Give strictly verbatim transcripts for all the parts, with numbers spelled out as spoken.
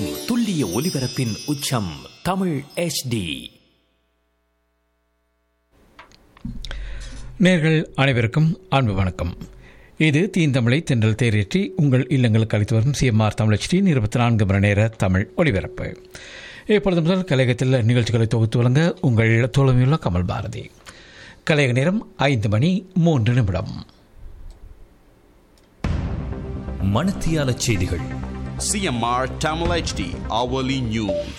எங்கும் துல்லிய ஒலிபரப்பின் உச்சம் தமிழ் எச் டி. நேர்கள் அனைவருக்கும் அன்பு வணக்கம். இது தீந்தமிழை தென்றல் தேரேற்றி உங்கள் இல்லங்களுக்கு அளித்து வரும் சிஎம்ஆர் தமிழ் எச் டி இருபத்தி நான்கு மணி நேர தமிழ் ஒலிபரப்பு. இப்பொழுது முதல் கலையகத்தில் நிகழ்ச்சிகளை தொகுத்து வழங்க உங்கள் தோழமையுள்ள கமல் பாரதி. கலையக நேரம் ஐந்து மணி மூன்று நிமிடம். மணித்தியால செய்திகள். CMR Tamil H D hourly news.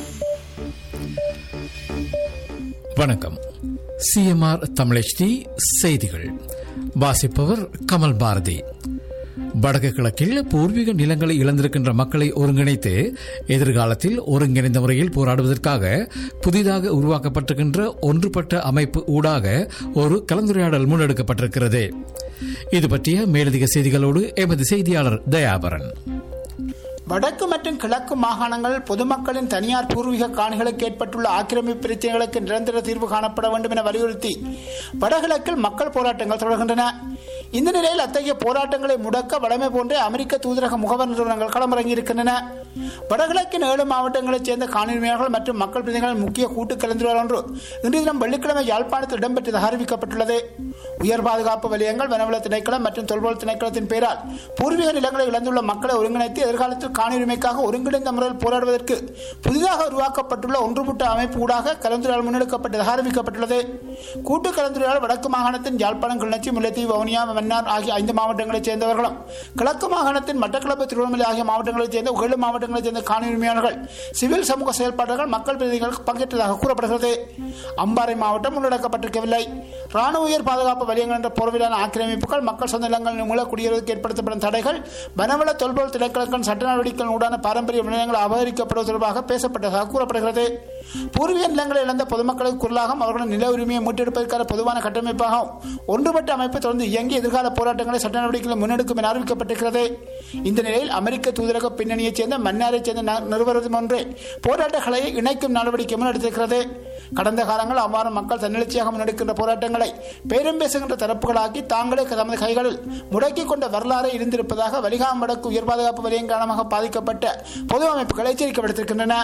வணக்கம். சிஎம்ஆர் தமிழ் எச் டி செய்திகள் வாசிப்பவர் கமல் பாரதி. வடக்கு கிழக்கில் பூர்வீக நிலங்களை இழந்திருக்கின்ற மக்களை ஒருங்கிணைத்து எதிர்காலத்தில் ஒருங்கிணைந்த முறையில் போராடுவதற்காக புதிதாக உருவாக்கப்பட்டிருக்கின்ற ஒன்றுபட்ட அமைப்பு ஊடாக ஒரு கலந்துரையாடல் முன்னெடுக்கப்பட்டிருக்கிறது. இது பற்றிய மேலதிக செய்திகளோடு எமது செய்தியாளர் தயாபரன். வடக்கு மற்றும் கிழக்கு மாகாணங்கள் பொதுமக்களின் தனியார் பூர்வீக காணிகளுக்கு ஏற்பட்டுள்ள ஆக்கிரமிப்பு பிரச்சனைகளுக்கு நிரந்தர தீர்வு காணப்பட வேண்டும் என வலியுறுத்தி வடகிழக்கில் மக்கள் போராட்டங்கள் தொடர்கின்றன. இந்த நிலையில் அத்தகைய போராட்டங்களை முடக்க வடமை போன்ற அமெரிக்க தூதரக முகவர் நிறுவனங்கள் களமிறங்கியிருக்கின்றன. வடகிழக்கின் ஏழு மாவட்டங்களைச் சேர்ந்த காணியுரிமையாளர்கள் மற்றும் மக்கள் பிரதிநிதிகளின் முக்கிய கூட்டு கலந்துரையாடல் ஒன்று இன்று தினம் வெள்ளிக்கிழமை யாழ்ப்பாணத்தில் இடம்பெற்றதாக அறிவிக்கப்பட்டுள்ளது. உயர் பாதுகாப்பு வலயங்கள், வனவள திணைக்களம் மற்றும் தொல்பொருள் திணைக்களத்தின் பெயரால் பூர்வீக நிலங்களை இழந்துள்ள மக்களை ஒருங்கிணைத்து எதிர்காலத்தில் காணியுரிமைக்காக ஒருங்கிணைந்த முறையில் போராடுவதற்கு புதிதாக உருவாக்கப்பட்டுள்ள ஒன்றுபட்ட அமைப்பு ஊடாக கலந்துரையாடல் முன்னெடுக்கப்பட்டதாக அறிவிக்கப்பட்டுள்ளது. கூட்டு கலந்துரையாடல் வடக்கு மாகாணத்தின் யாழ்ப்பாணம், கிளிநொச்சி, முல்லைத்தீவு, வவுனியா, மன்னார் ஆகிய ஐந்து மாவட்டங்களைச் சேர்ந்தவர்களும், கிழக்கு மாகாணத்தின் மட்டக்களப்பு, திருவண்ணாமலை ஆகிய மாவட்டங்களைச் சேர்ந்த ஏழு மாவட்டங்களைச் சேர்ந்த காணியுரிமையாளர்கள், சிவில் சமூக செயல்பாடுகள், மக்கள் பிரதிநிதிகள் பங்கேற்றதாக கூறப்படுகிறது. அம்பாறை மாவட்டம் உள்ளடக்கப்பட்டிருக்கவில்லை. ராணுவ உயர் பாதுகாப்பு வலயங்கள் என்ற போர்விலான ஆக்கிரமிப்புகள், மக்கள் சொந்த நிலங்களின் மூல குடியேறுவதற்கு ஏற்படுத்தப்படும் தடைகள், வனவள தொல்பொருள் திணைக்களத்தின் சட்ட நடவடிக்கைகள் ஊடான பாரம்பரிய விளைநிலங்கள் அபகரிக்கப்படுவது தொடர்பாக பேசப்பட்டதாக கூறப்படுகிறது. பூர்வீக நிலங்களை இழந்த பொதுமக்களுக்கு குரலாகவும் அவர்களின் நில உரிமையை மீட்டெடுப்பதற்கான பொதுவான கட்டமைப்பாகவும் ஒன்றுபட்ட அமைப்பு தொடர்ந்து இயங்கி எதிர்கால போராட்டங்களை சட்ட நடவடிக்கைகளை முன்னெடுக்கும் என அறிவிக்கப்பட்டிருக்கிறது. இந்த நிலையில் அமெரிக்க தூதரக பின்னணியைச் சேர்ந்த மன்னாரைச் சேர்ந்த நிறுவனம் ஒன்றே போராட்டங்களை இணைக்கும் நடவடிக்கை முன்னெடுத்திருக்கிறது. கடந்த காலங்கள் அவ்வாறு மக்கள் தன்னெழுச்சியாக முன்னெடுக்கின்ற போராட்டங்களை பேரும் பேசுகின்ற தரப்புகளாக்கி தாங்களே தமது கைகளில் முடக்கிக் கொண்ட வரலாறு இருந்திருப்பதாக வலிகாம் வடக்கு உயர் பாதுகாப்பு வலயம் காரணமாக பாதிக்கப்பட்ட பொது அமைப்புகள் எச்சரிக்கை விடுத்திருக்கின்றன.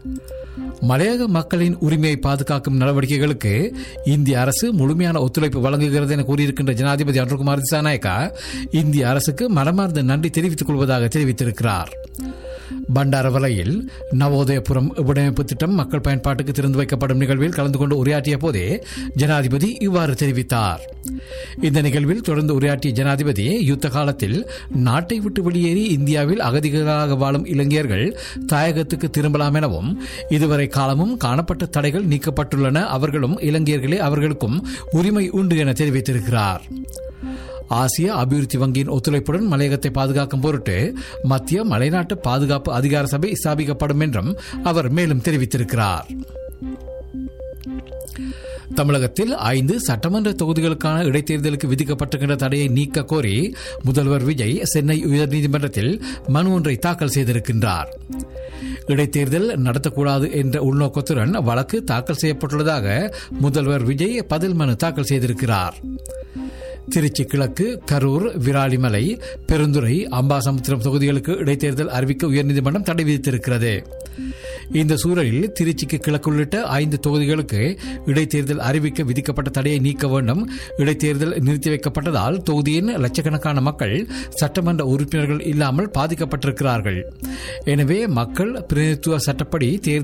மலையக மக்களின் உரிமையை பாதுகாக்கும் நடவடிக்கைகளுக்கு இந்திய அரசு முழுமையான ஒத்துழைப்பு வழங்குகிறது என கூறியிருக்கின்ற ஜனாதிபதி அனுர்குமார் திசாநாயக்கா இந்திய அரசுக்கு மனமார்ந்த நன்றி தெரிவித்துக் கொள்வதாக தெரிவித்திருக்கிறார். பண்டாரவலையில் நவோதயபுரம் வடிவமைப்பு திட்டம் மக்கள் பயன்பாட்டுக்கு திறந்து வைக்கப்படும் நிகழ்வில் கலந்து கொண்டு உரையாற்றிய போதே ஜனாதிபதி இவ்வாறு தெரிவித்தார். இந்த நிகழ்வில் தொடர்ந்து உரையாற்றிய ஜனாதிபதி யுத்த காலத்தில் நாட்டை விட்டு வெளியேறி இந்தியாவில் அகதிகளாக வாழும் இளைஞர்கள் தாயகத்துக்கு திரும்பலாம் எனவும் இதுவரை காலமும் காணப்பட்ட தடைகள் நீக்கப்பட்டுள்ளன, அவர்களும் இளைஞர்களே, அவர்களுக்கும் உரிமை உண்டு என தெரிவித்திருக்கிறார். ஆசிய அபிவிருத்தி வங்கியின் ஒத்துழைப்புடன் மலையகத்தை பாதுகாக்கும் பொருட்டு மத்திய மலைநாட்டு பாதுகாப்பு அதிகார சபை ஸ்தாபிக்கப்படும் என்றும் அவர் மேலும் தெரிவித்திருக்கிறார். தமிழகத்தில் ஐந்து சட்டமன்ற தொகுதிகளுக்கான இடைத்தேர்தலுக்கு விதிக்கப்பட்டிருக்கின்ற தடையை நீக்க கோரி முதல்வர் விஜய் சென்னை உயர்நீதிமன்றத்தில் மனு ஒன்றை தாக்கல் செய்திருக்கின்றார். இடைத்தேர்தல் நடத்தக்கூடாது என்ற உள்நோக்கத்துடன் வழக்கு தாக்கல் செய்யப்பட்டுள்ளதாக முதல்வர் விஜய் பதில் மனு தாக்கல் செய்திருக்கிறார். திருச்சி கிழக்கு, கரூர், விராலிமலை, பெருந்துறை, அம்பாசமுத்திரம் தொகுதிகளுக்கு இடைத்தேர்தல் அறிவிக்க உயர்நீதிமன்றம் தடை விதித்திருக்கிறது. இந்த சூழலில் திருச்சிக்கு கிழக்கு உள்ளிட்ட ஐந்து தொகுதிகளுக்கு இடைத்தேர்தல் அறிவிக்க விதிக்கப்பட்ட தடையை நீக்க வேண்டும். இடைத்தேர்தல் நிறுத்தி வைக்கப்பட்டதால் தொகுதியின் லட்சக்கணக்கான மக்கள் சட்டமன்ற உறுப்பினர்கள் இல்லாமல் பாதிக்கப்பட்டிருக்கிறார்கள். எனவே மக்கள் பிரதிநிதித்துவ சட்டப்படி தேர்தல்